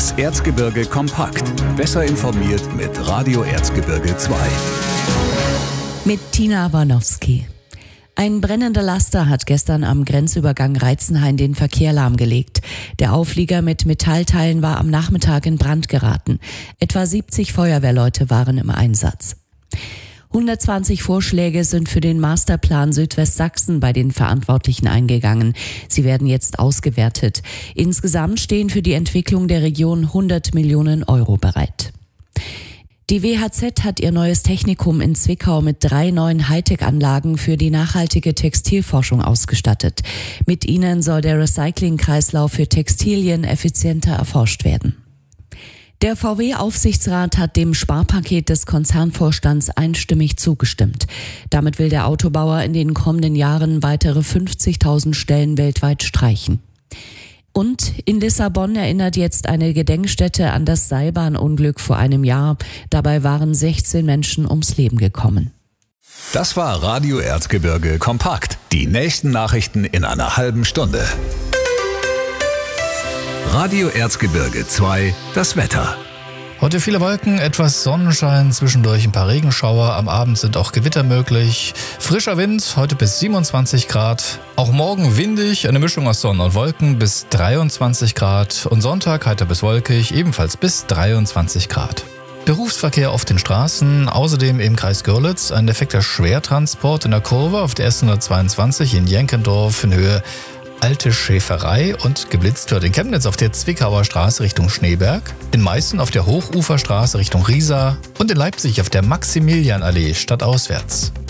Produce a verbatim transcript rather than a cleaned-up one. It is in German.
Das Erzgebirge kompakt. Besser informiert mit Radio Erzgebirge zwei. Mit Tina Warnowski. Ein brennender Laster hat gestern am Grenzübergang Reitzenhain den Verkehr lahmgelegt. Der Auflieger mit Metallteilen war am Nachmittag in Brand geraten. Etwa siebzig Feuerwehrleute waren im Einsatz. hundertzwanzig Vorschläge sind für den Masterplan Südwestsachsen bei den Verantwortlichen eingegangen. Sie werden jetzt ausgewertet. Insgesamt stehen für die Entwicklung der Region hundert Millionen Euro bereit. Die W H Z hat ihr neues Technikum in Zwickau mit drei neuen Hightech-Anlagen für die nachhaltige Textilforschung ausgestattet. Mit ihnen soll der Recyclingkreislauf für Textilien effizienter erforscht werden. Der V W-Aufsichtsrat hat dem Sparpaket des Konzernvorstands einstimmig zugestimmt. Damit will der Autobauer in den kommenden Jahren weitere fünfzigtausend Stellen weltweit streichen. Und in Lissabon erinnert jetzt eine Gedenkstätte an das Seilbahnunglück vor einem Jahr. Dabei waren sechzehn Menschen ums Leben gekommen. Das war Radio Erzgebirge kompakt. Die nächsten Nachrichten in einer halben Stunde. Radio Erzgebirge zwei, das Wetter. Heute viele Wolken, etwas Sonnenschein, zwischendurch ein paar Regenschauer. Am Abend sind auch Gewitter möglich. Frischer Wind, heute bis siebenundzwanzig Grad. Auch morgen windig, eine Mischung aus Sonne und Wolken bis dreiundzwanzig Grad. Und Sonntag heiter bis wolkig, ebenfalls bis dreiundzwanzig Grad. Berufsverkehr auf den Straßen, außerdem im Kreis Görlitz ein defekter Schwertransport in der Kurve auf der S hundertzweiundzwanzig in Jenkendorf in Höhe Alte Schäferei und geblitzt wird in Chemnitz auf der Zwickauer Straße Richtung Schneeberg, in Meißen auf der Hochuferstraße Richtung Riesa und in Leipzig auf der Maximilianallee stadtauswärts.